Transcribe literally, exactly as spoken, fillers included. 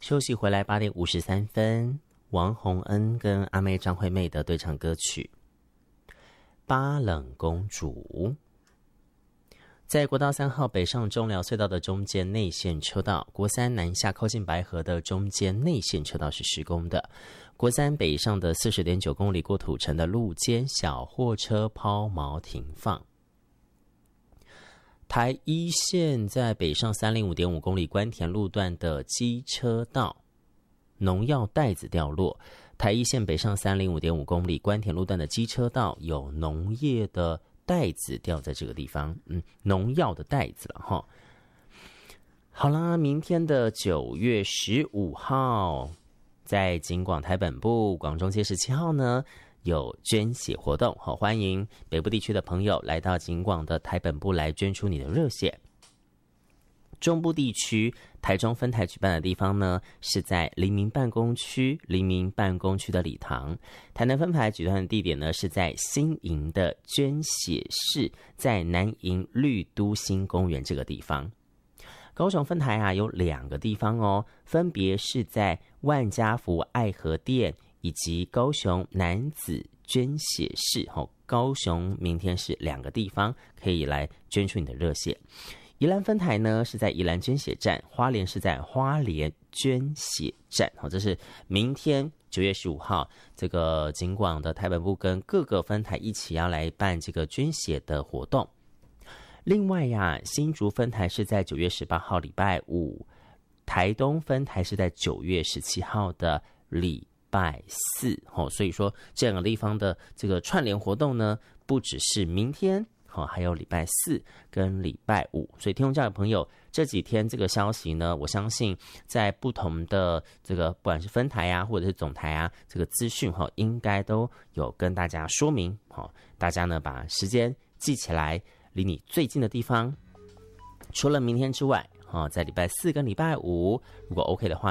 休息回来八点五十三分，王洪恩跟阿妹张惠妹的对唱歌曲《巴冷公主》。在国道三号北上中寮隧道的中间内线车道，国三南下靠近白河的中间内线车道是施工的。国三北上的 四十点九公里过土城的路肩小货车抛锚停放。台一线在北上 三零五点五公里关田路段的机车道，农药袋子掉落。台一线北上 三零五点五公里关田路段的机车道有农业的袋子掉在这个地方，嗯，农药的袋子了哈。好啦，明天的九月十五号，在警广台本部广中街十七号呢，有捐血活动，好，欢迎北部地区的朋友来到警广的台本部来捐出你的热血。中部地区台中分台举办的地方呢，是在黎明办公区，黎明办公区的礼堂。台南分台举办的地点呢，是在新营的捐血室，在南营绿都新公园这个地方。高雄分台啊有两个地方哦，分别是在万家福爱和店以及高雄男子捐血室。哦，高雄明天是两个地方可以来捐出你的热血。宜兰分台呢是在宜兰捐血站，花莲是在花莲捐血站。好，这是明天九月十五号，这个警广的台本部跟各个分台一起要来办这个捐血的活动。另外呀，新竹分台是在九月十八号礼拜五，台东分台是在九月十七号的礼拜四。哦，所以说这两个地方的这个串联活动呢，不只是明天。好，还有礼拜四跟礼拜五，所以听众家的朋友，这几天这个消息呢，我相信在不同的这个不管是分台啊，或者是总台啊，这个资讯哈，应该都有跟大家说明。好，大家呢把时间记起来，离你最近的地方，除了明天之外，哈，在礼拜四跟礼拜五，如果 OK 的话。